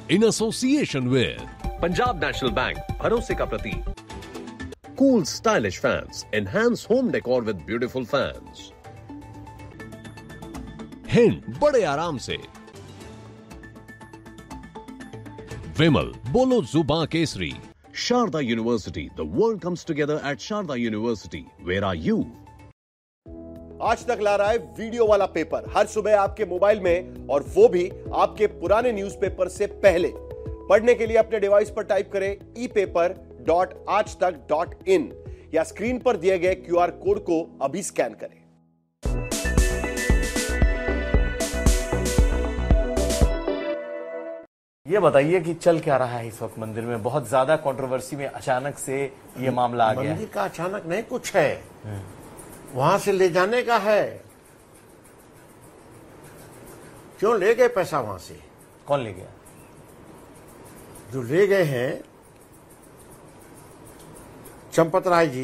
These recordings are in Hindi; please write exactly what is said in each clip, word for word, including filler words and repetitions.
in association with Punjab National Bank, भरोसे का प्रतीक. Cool stylish fans enhance home decor with beautiful fans. Hind बड़े आराम से. विमल बोलो जुबां Kesari. Sharda University, the world comes together at Sharda University. Where are you? आज तक ला रहा है वीडियो वाला पेपर हर सुबह आपके मोबाइल में, और वो भी आपके पुराने न्यूज़पेपर से पहले. पढ़ने के लिए अपने डिवाइस पर टाइप करें ई पेपर डॉट आज तक डॉट इन या स्क्रीन पर दिए गए क्यूआर कोड को अभी स्कैन करें. ये बताइए कि चल क्या रहा है इस वक्त मंदिर में? बहुत ज्यादा कंट्रोवर्सी में अचानक से ये मामला आ गया. मंदिर का अचानक नहीं कुछ है, वहां से ले जाने का है. क्यों ले गए पैसा वहां से? कौन ले गया? जो ले गए हैं चंपत राय जी,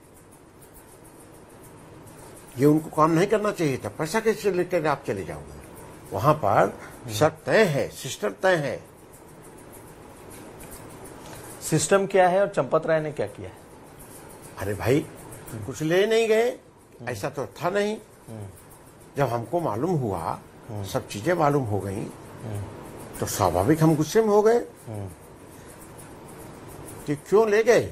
ये उनको काम नहीं करना चाहिए था. पैसा कैसे लेकर आप चले जाओगे? वहां पर सब तय है, सिस्टम तय है. सिस्टम क्या है और चंपत राय ने क्या किया है? अरे भाई, कुछ ले नहीं गए, ऐसा तो था नहीं. जब हमको मालूम हुआ, सब चीजें मालूम हो गई, तो स्वाभाविक हम गुस्से में हो गए कि क्यों ले गए.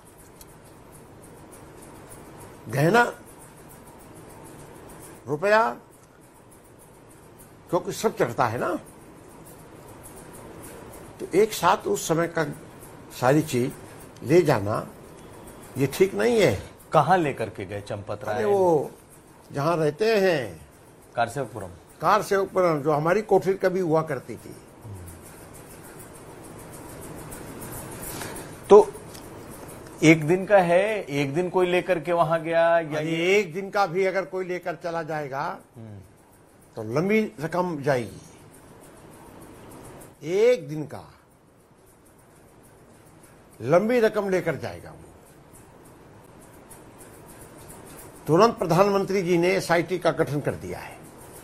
गहना रुपया क्योंकि सब चढ़ता है ना, तो एक साथ उस समय का सारी चीज ले जाना ये ठीक नहीं है. कहाँ लेकर के गए चंपत राय? वो जहां रहते हैं कारसेवकपुरम. कारसेवकपुरम, जो हमारी कोठरी कभी हुआ करती थी. तो एक दिन का है, एक दिन कोई लेकर के वहां गया या ये एक दिन का भी अगर कोई लेकर चला जाएगा तो लंबी रकम जाएगी. एक दिन का लंबी रकम लेकर जाएगा वो. तुरंत प्रधानमंत्री जी ने एसआईटी का गठन कर दिया है.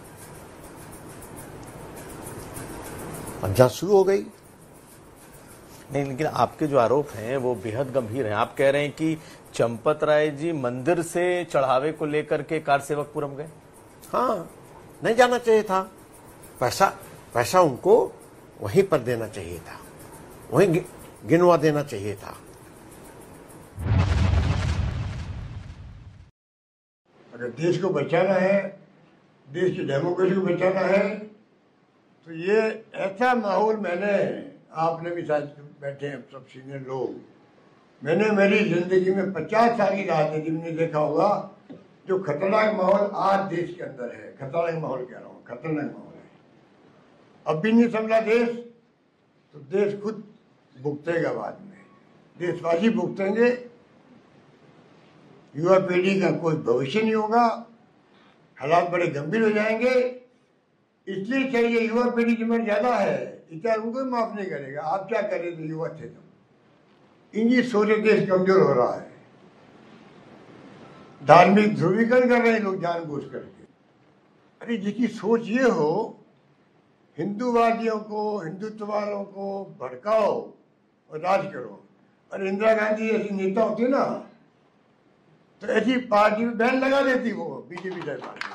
अब जांच शुरू हो गई. नहीं, लेकिन आपके जो आरोप हैं वो बेहद गंभीर हैं. आप कह रहे हैं कि चंपत राय जी मंदिर से चढ़ावे को लेकर के कारसेवकपुरम गए. हाँ, नहीं जाना चाहिए था. पैसा पैसा उनको वहीं पर देना चाहिए था, वहीं गिनवा देना चाहिए था. अगर देश को बचाना है, देश की डेमोक्रेसी को बचाना है, तो ये ऐसा माहौल, मैंने आपने भी साथ बैठे हैं सब सीनियर लोग, मैंने मेरी जिंदगी में पचास साल की राजनीति में देखा होगा जो खतरनाक माहौल आज देश के अंदर है. खतरनाक माहौल कह रहा हूँ, खतरनाक माहौल है. अब भी नहीं संभला देश, तो देश खुद भुगतेगा बाद में. देशवासी भुगतेंगे, युवा पीढ़ी का कोई भविष्य नहीं होगा, हालात बड़े गंभीर हो जाएंगे. इसलिए चाहिए, युवा पीढ़ी की उम्र ज्यादा है, इतना उनको माफ नहीं करेगा. आप क्या कर रहे थे, युवा थे तुम. इनकी सोच देश कमजोर हो रहा है. धार्मिक ध्रुवीकरण कर रहे हैं लोग जानबूझ करके. अरे जिसकी सोच ये हो, हिंदूवादियों को, हिंदुत्व वालों को भड़काओ और राज करो. और इंदिरा गांधी जैसी नेता होती ना, तो ऐसी पार्टी में बैन लगा देती वो बीजेपी सरकार.